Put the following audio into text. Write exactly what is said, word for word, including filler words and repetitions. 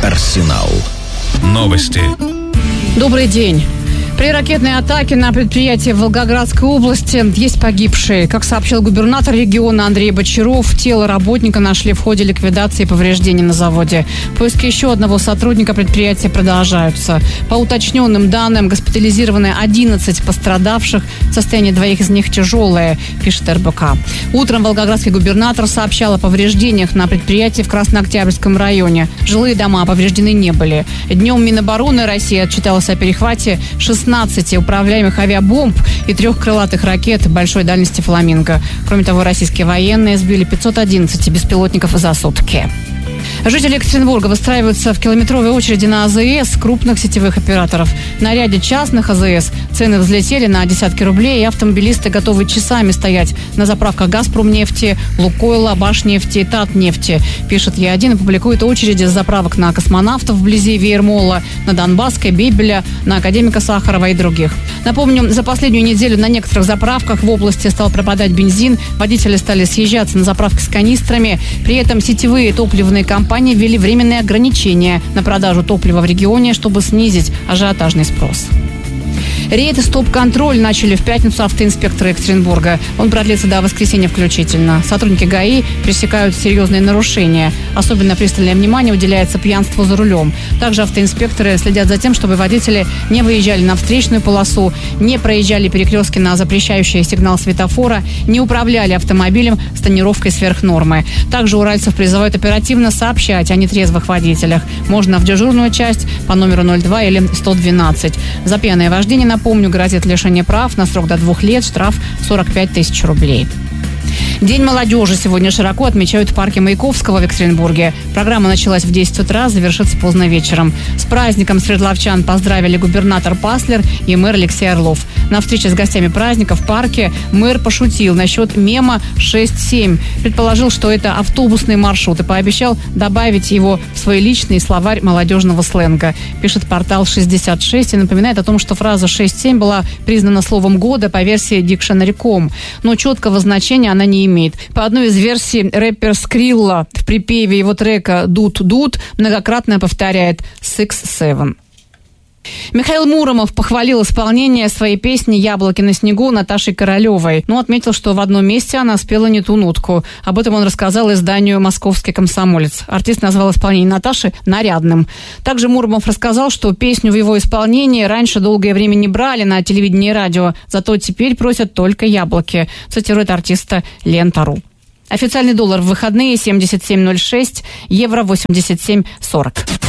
Арсенал новости. Добрый день. При ракетной атаке на предприятие в Волгоградской области есть погибшие. Как сообщил губернатор региона Андрей Бочаров, тело работника нашли в ходе ликвидации повреждений на заводе. Поиски еще одного сотрудника предприятия продолжаются. По уточненным данным, госпитализированы одиннадцать пострадавших. Состояние двоих из них тяжелое, пишет эр бэ ка. Утром волгоградский губернатор сообщал о повреждениях на предприятии в Краснооктябрьском районе. Жилые дома повреждены не были. Днем Минобороны России отчиталось о перехвате шестнадцати управляемых авиабомб и трех крылатых ракет большой дальности «Фламинго». Кроме того, российские военные сбили пятьсот одиннадцать беспилотников за сутки. Жители Екатеринбурга выстраиваются в километровой очереди на а зэ эс крупных сетевых операторов. На ряде частных а зэ эс цены взлетели на десятки рублей, и автомобилисты готовы часами стоять на заправках «Газпромнефти», «Лукойла», «Башнефти» и «Татнефти». Пишет Е один и публикует очереди с заправок на «Космонавтов» вблизи Веермолла, на Донбасской, Бейбеля, на Академика Сахарова и других. Напомню, за последнюю неделю на некоторых заправках в области стал пропадать бензин, водители стали съезжаться на заправки с канистрами. При этом сетевые топливные компании ввели временные ограничения на продажу топлива в регионе, чтобы снизить ажиотажный спрос. Рейд и стоп-контроль начали в пятницу автоинспекторы Екатеринбурга. Он продлится до воскресенья включительно. Сотрудники ГАИ пресекают серьезные нарушения. Особенно пристальное внимание уделяется пьянству за рулем. Также автоинспекторы следят за тем, чтобы водители не выезжали на встречную полосу, не проезжали перекрестки на запрещающий сигнал светофора, не управляли автомобилем с тонировкой сверх нормы. Также уральцев призывают оперативно сообщать о нетрезвых водителях. Можно в дежурную часть по номеру ноль два или сто двенадцать. За пьяное вождение, напомню, грозит лишение прав на срок до двух лет, штраф сорок пять тысяч рублей. День молодежи сегодня широко отмечают в парке Маяковского в Екатеринбурге. Программа началась в десять утра, завершится поздно вечером. С праздником свердловчан поздравили губернатор Паслер и мэр Алексей Орлов. На встрече с гостями праздника в парке мэр пошутил насчет мема шесть семь. Предположил, что это автобусный маршрут, и пообещал добавить его в свой личный словарь молодежного сленга. Пишет портал шестьдесят шесть и напоминает о том, что фраза шесть семь была признана словом года по версии дикшенери точка ком, но четкого значения она не имеет. По одной из версий, рэпер Скрилла в припеве его трека «Дут-дут» многократно повторяет «Six Seven». Михаил Муромов похвалил исполнение своей песни «Яблоки на снегу» Наташей Королевой, но отметил, что в одном месте она спела не ту нотку. Об этом он рассказал изданию «Московский комсомолец». Артист назвал исполнение Наташи нарядным. Также Муромов рассказал, что песню в его исполнении раньше долгое время не брали на телевидении и радио, зато теперь просят только яблоки, цитирует артиста Лента.ру. Официальный доллар в выходные семьдесят семь ноль шесть, евро восемьдесят семь сорок.